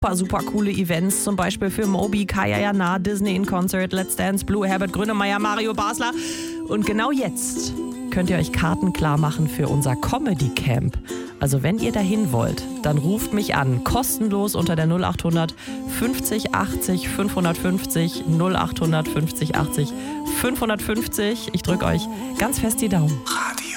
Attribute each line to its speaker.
Speaker 1: super coole Events, zum Beispiel für Moby, Kaya Jana, Disney in Concert, Let's Dance, Blue, Herbert Grönemeyer, Mario Basler. Und genau jetzt könnt ihr euch Karten klar machen für unser Comedy Camp. Also wenn ihr dahin wollt, dann ruft mich an, kostenlos unter der 0800 50 80 550 0800 50 80 550. Ich drücke euch ganz fest die Daumen.
Speaker 2: Radio